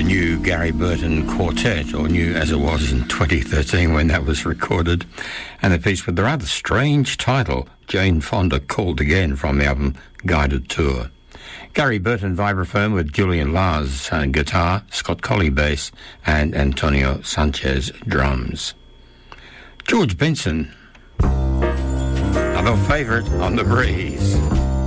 the new Gary Burton Quartet, or new as it was in 2013 when that was recorded, and the piece with the rather strange title, Jane Fonda Called Again, from the album Guided Tour. Gary Burton vibraphone with Julian Lars guitar, Scott Colley bass, and Antonio Sanchez drums. George Benson, another favourite on the breeze.